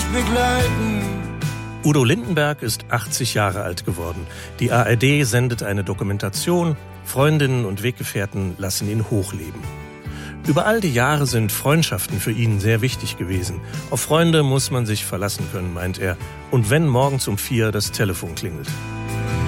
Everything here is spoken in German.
begleiten. Udo Lindenberg ist 80 Jahre alt geworden. Die ARD sendet eine Dokumentation. Freundinnen und Weggefährten lassen ihn hochleben. Über all die Jahre sind Freundschaften für ihn sehr wichtig gewesen. Auf Freunde muss man sich verlassen können, meint er. Und wenn morgens um 4 das Telefon klingelt.